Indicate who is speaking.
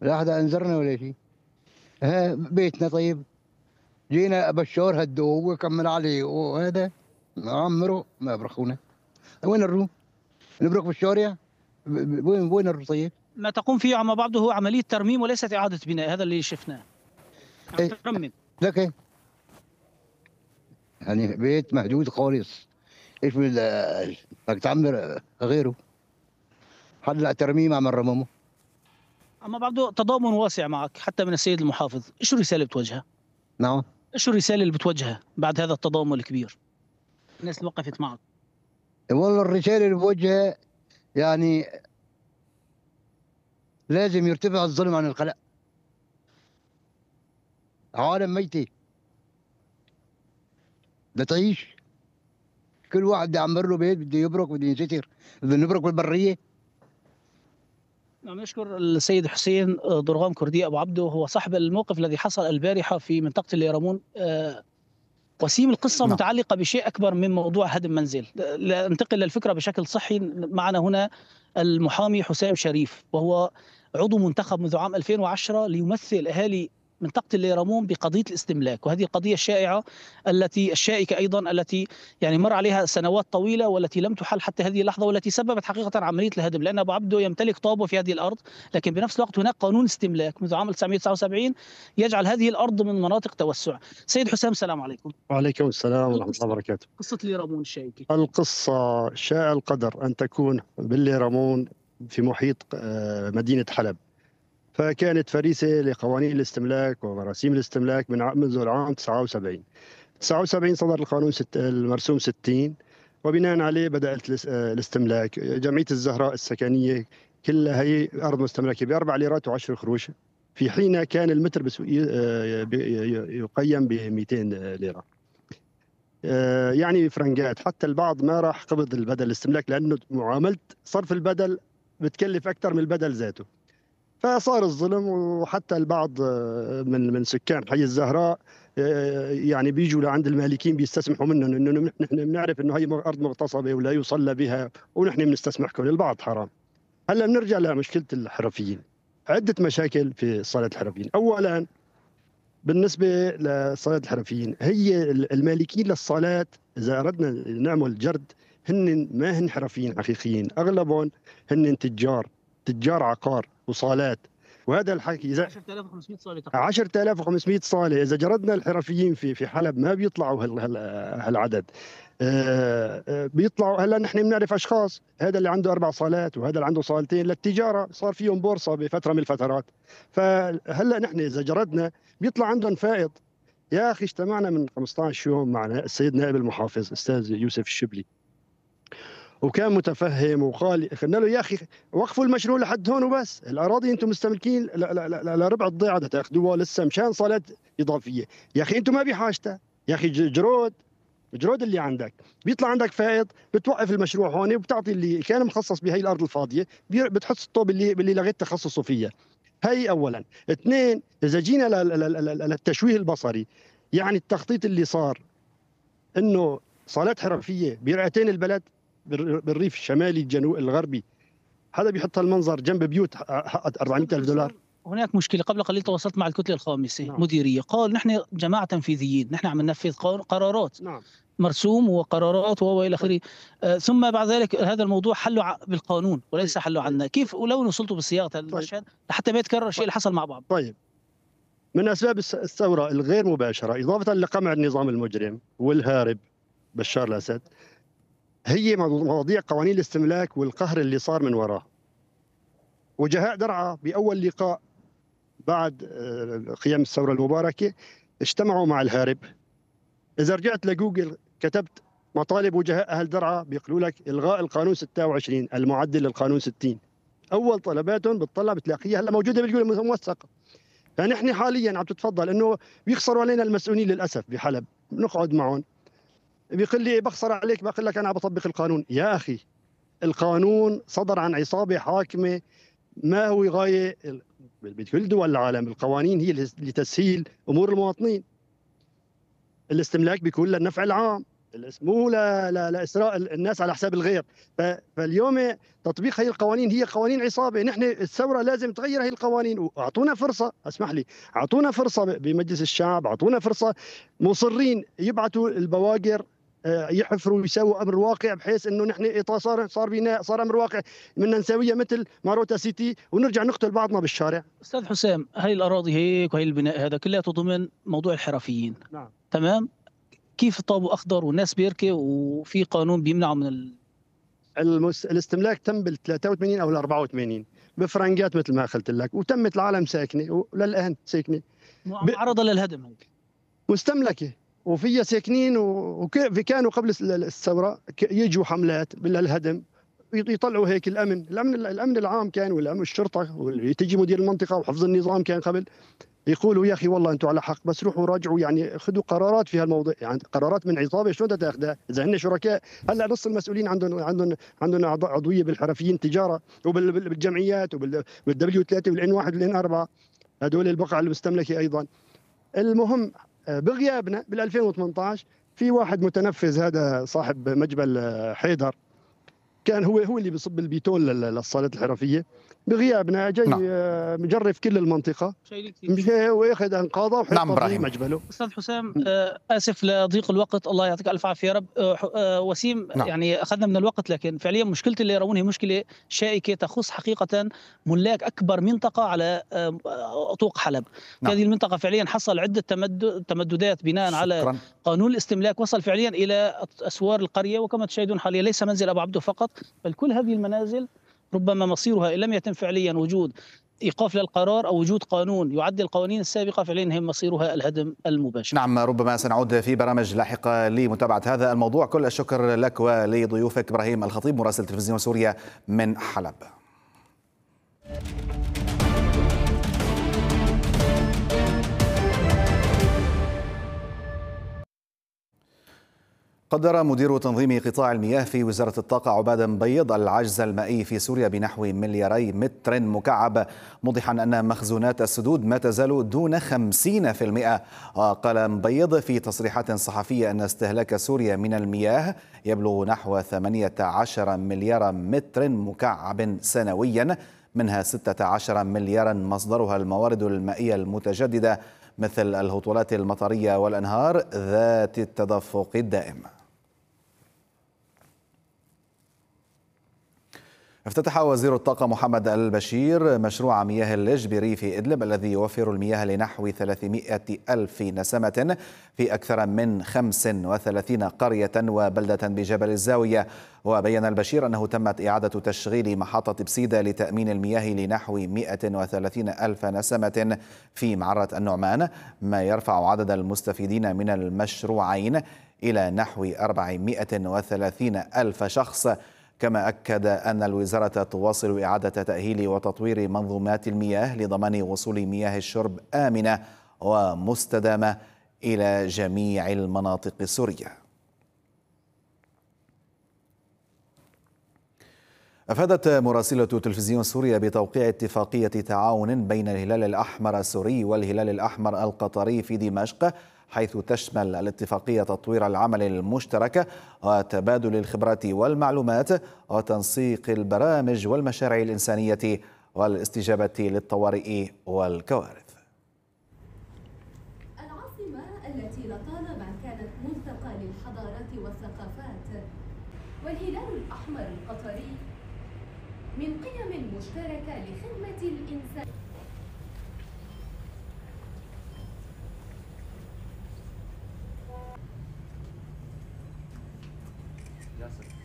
Speaker 1: لا أحد أنذرنا ولا شيء. ها بيتنا طيب، جينا بشار هدوه وكمل عليه وهذا عمرو ما برخونا. وين نروح؟ نبرك بالشارع؟ وين نروح طيب؟
Speaker 2: ما تقوم فيه مع بعضه هو عملية ترميم وليست إعادة بناء، هذا اللي شفناه. عم
Speaker 1: إيه
Speaker 2: ترمم.
Speaker 1: لك يعني بيت محدود خالص. ايش بدك تعمر غيره؟ هلا ترميم عم رممه.
Speaker 2: أما بعده تضامن واسع معك حتى من السيد المحافظ، إيش الرسالة بتوجهها؟
Speaker 1: نعم.
Speaker 2: إيش الرسالة اللي بتوجهها بعد هذا التضامن الكبير؟ الناس اللي وقفت معك.
Speaker 1: والله الرسالة اللي بوجهها يعني لازم يرتفع الظلم عن الخلق. عالم ميتة بدها تعيش. كل واحد بده يعمر له بيت، بده يبرك، بده ينستر، بده نبرك بالبرية.
Speaker 2: نعم، نشكر السيد حسين ضرغام كردي أبو عبده، هو صاحب الموقف الذي حصل البارحة في منطقة اليرمون. وسيم القصة
Speaker 1: نعم.
Speaker 2: متعلقة بشيء أكبر من موضوع هدم منزل. ننتقل للفكرة بشكل صحي. معنا هنا المحامي حسام شريف، وهو عضو منتخب منذ عام 2010 ليمثل أهالي منطقة الليرمون بقضية الاستملاك، وهذه القضية الشائعة الشائكة أيضا، التي يعني مر عليها سنوات طويلة والتي لم تحل حتى هذه اللحظة، والتي سببت حقيقة عملية الهدم، لأن أبو عبده يمتلك طابة في هذه الأرض، لكن بنفس الوقت هناك قانون استملاك منذ عام 1979 يجعل هذه الأرض من مناطق توسع. سيد حسام، السلام عليكم.
Speaker 3: وعليكم السلام ورحمة الله وبركاته.
Speaker 2: قصة ليرمون الشائكة.
Speaker 3: القصة شاء القدر أن تكون بالليرمون في محيط مدينة حلب، فكانت فريسة لقوانين الاستملاك ومراسيم الاستملاك منذ العام 79. 79 صدر القانون المرسوم 60، وبناء عليه بدأت الاستملاك. جمعية الزهراء السكنية كلها هي أرض مستملكة ب4 ليرات و10 قروش، في حين كان المتر يقيم ب 200 ليرة. يعني فرنجات، حتى البعض ما راح قبض البدل الاستملاك لأنه معاملة صرف البدل بتكلف أكثر من البدل ذاته، فصار الظلم. وحتى البعض من سكان حي الزهراء يعني بيجوا لعند المالكين بيستسمحوا منهم انه نحن بنعرف انه هي ارض مغتصبه ولا يصلى بها ونحن بنستسمحكم. البعض حرام. هلا بنرجع لمشكله الحرفيين. عده مشاكل في صاله الحرفيين. اولا بالنسبه لصاله الحرفيين، هي المالكين للصالات اذا اردنا نعمل جرد هن ما هن حرفيين حقيقيين، اغلبهم هن تجار عقار وصالات. وهذا الحكي اذا
Speaker 2: 10500 صالة تقريبا.
Speaker 3: 10500 صالة إذا جردنا الحرفيين في حلب ما بيطلعوا هالعدد. بيطلعوا. هلا نحن بنعرف أشخاص، هذا اللي عنده 4 صالات وهذا اللي عنده صالتين للتجارة، صار فيهم بورصة بفترة من الفترات. فهلا نحن إذا جردنا بيطلع عندهم فائض. يا أخي اجتمعنا من 15 يوم مع السيد نائب المحافظ أستاذ يوسف الشبلي، وكان متفهم وقال، قلنا له يا اخي وقفوا المشروع لحد هون وبس، الاراضي انتم مستملكين لربع الضيعه تاخذوها لسه مشان صالات اضافيه. يا اخي انتم ما بحاجتها. يا اخي جرود اللي عندك بيطلع عندك فائض، بتوقف المشروع هون وبتعطي اللي كان مخصص بهي الارض الفاضيه، بتحط الطوب اللي لغيت تخصصه فيها. هي اولا. اثنين، اذا جينا للتشويه البصري، يعني التخطيط اللي صار انه صالات حرفيه برئتين البلد بالريف الشمالي الجنوب الغربي، هذا بيحط المنظر جنب بيوت حقت 400,000 دولار.
Speaker 2: هناك مشكلة. قبل قليل تواصلت مع الكتلة الخامسة.
Speaker 3: نعم.
Speaker 2: مديرية قال نحن جماعة تنفيذيين، نحن عم ننفذ قرارات.
Speaker 3: نعم.
Speaker 2: مرسوم وقرارات والى اخره. ثم بعد ذلك هذا الموضوع حله بالقانون وليس حله عنا. كيف ولو وصلتوا بصياغه المشهد حتى ما يتكرر الشيء اللي حصل مع بعض؟
Speaker 3: طيب، من اسباب الثوره الغير مباشره اضافه لقمع النظام المجرم والهارب بشار الاسد هي مواضيع قوانين الاستملاك والقهر اللي صار من وراه. وجهاء درعا باول لقاء بعد قيام الثوره المباركه اجتمعوا مع الهارب. اذا رجعت لجوجل كتبت مطالب وجهاء اهل درعا بيقولوا لك الغاء القانون 26 المعدل للقانون 60. اول طلباتهم بتطلع بتلاقيها هلا موجوده بالجوله الموثقه. فنحن حاليا عم تتفضل انه بيخسروا علينا المسؤولين للاسف بحلب، بنقعد معهم بيقول لي بخسر عليك، بقول لك انا بطبق القانون. يا اخي القانون صدر عن عصابه حاكمه، ما هو غايه بكل دول العالم القوانين هي لتسهيل امور المواطنين. الاستملاك بيكون للنفع العام، مو لإسراء الناس على حساب الغير. فاليوم تطبيق هي القوانين هي قوانين عصابة. نحن الثورة لازم تغير هي القوانين، واعطونا فرصة، اسمح لي، اعطونا فرصة بمجلس الشعب، اعطونا فرصة. مصرين يبعثوا البواقر يحفروا ويسووا امر واقع، بحيث انه نحن صار بناء، صار امر واقع، بدنا نسويها مثل ماروتا سيتي ونرجع نقتل بعضنا بالشارع.
Speaker 2: استاذ حسام، هاي الاراضي هيك وهي البناء هذا كلها ضمن موضوع الحرفيين.
Speaker 3: نعم.
Speaker 2: تمام. كيف طابو اخضر والناس بيركي وفي قانون بيمنعه من
Speaker 3: الاستملاك تم بال 83 او ال 84 بفرنجات مثل ما قلت لك، وتمت العالم ساكنه وللان ساكنه
Speaker 2: معرضه للهدم، هي
Speaker 3: مستملكه وفيها ساكنين. وكيف كانوا قبل الثوره يجوا حملات بالهدم، يطلعوا هيك الامن العام كان، والامن الشرطه، وتجي مدير المنطقه وحفظ النظام كان قبل، يقولوا يا اخي والله انتم على حق، بس روحوا راجعوا، يعني خذوا قرارات في هالموضوع. يعني قرارات من عصابه شلون بدها تاخذها اذا هن شركاء؟ هلا نص المسؤولين عندهم عضويه بالحرفيين تجاره وبالجمعيات وبالدبليو 3 والان 1 والان 4، هدول البقعه المستملكه ايضا. المهم بغيابنا بال 2018 في واحد متنفذ، هذا صاحب مجبل حيدر، كان هو اللي بيصب البيتون للصالات الحرفيه. بغيابنا جاي مجرف كل المنطقه، مشى واخذ انقاضه وحطه في مجبله.
Speaker 2: استاذ حسام، اسف لضيق الوقت، الله يعطيك الف عافيه يا رب. وسيم، يعني اخذنا من الوقت، لكن فعليا مشكله اللي يرون هي مشكله شائكه تخص حقيقه ملاك اكبر منطقه على طوق حلب. في هذه المنطقه فعليا حصل عده تمددات بناء على قانون الاستملاك، وصل فعليا الى اسوار القريه، وكما تشاهدون حاليا ليس منزل ابو عبده فقط، بل كل هذه المنازل ربما مصيرها إن لم يتم فعليا وجود إيقاف للقرار أو وجود قانون يعدل القوانين السابقة، فعليا هي مصيرها الهدم المباشر.
Speaker 4: نعم، ربما سنعود في برامج لاحقة لمتابعة هذا الموضوع. كل الشكر لك ولضيوفك. إبراهيم الخطيب، مراسل تلفزيون سوريا من حلب. قدر مدير تنظيم قطاع المياه في وزارة الطاقة عبادة مبيض العجز المائي في سوريا بنحو 2 ملياري متر مكعب، موضحا أن مخزونات السدود ما تزال دون 50%. قال مبيض في تصريحات صحفية أن استهلاك سوريا من المياه يبلغ نحو 18 مليار متر مكعب سنويا، منها 16 مليارا مصدرها الموارد المائية المتجددة مثل الهطولات المطرية والأنهار ذات التدفق الدائم. افتتح وزير الطاقة محمد البشير مشروع مياه الإجبري في إدلب الذي يوفر المياه لنحو 300 ألف نسمة في أكثر من 35 قرية وبلدة بجبل الزاوية. وبين البشير أنه تمت إعادة تشغيل محطة بسيدة لتأمين المياه لنحو 130 ألف نسمة في معرة النعمان، ما يرفع عدد المستفيدين من المشروعين إلى نحو 430 ألف شخص. كما أكد أن الوزارة تواصل إعادة تأهيل وتطوير منظومات المياه لضمان وصول مياه الشرب آمنة ومستدامة إلى جميع المناطق السورية. أفادت مراسلة تلفزيون سوريا بتوقيع اتفاقية تعاون بين الهلال الأحمر السوري والهلال الأحمر القطري في دمشق، حيث تشمل الاتفاقية تطوير العمل المشترك وتبادل الخبرات والمعلومات وتنسيق البرامج والمشاريع الإنسانية والاستجابة للطوارئ والكوارث.
Speaker 5: العاصمة التي لطالما كانت ملتقى للحضارات والثقافات، والهلال الأحمر القطري من قيم مشتركة لخدمة الإنسان.
Speaker 4: ياسر.